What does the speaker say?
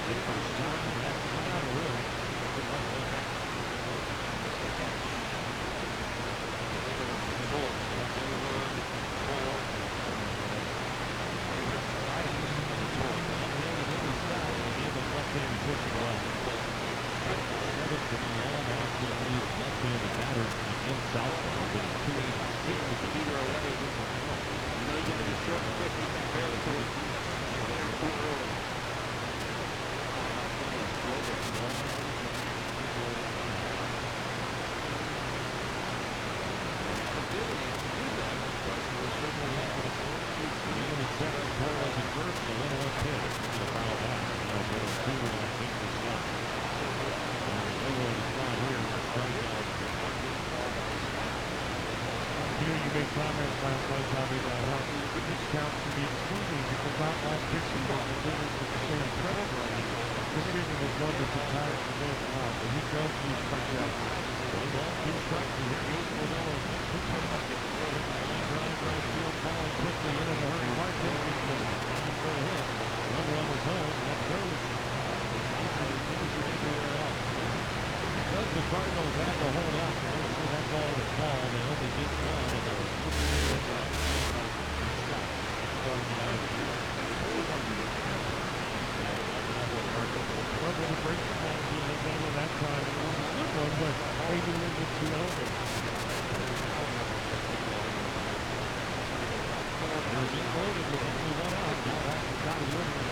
You made comments last night, Tommy, about how this count can be extremely because not all pitching was delivered with the same pressure. This evening was one that's entirely the most out, but he does use strikeout. One ball, two strikes, and here goes Modelo. Drive right field, falling quickly in a hurry. Mark Davis for a hit. One run was home. That goes. Because the Cardinals had to hold up, that ball was called. They only did one. Well, they break the ball that time. It was a good one, but maybe a little bit too early. They're being loaded with only one out. Now back to Scotty Woodward.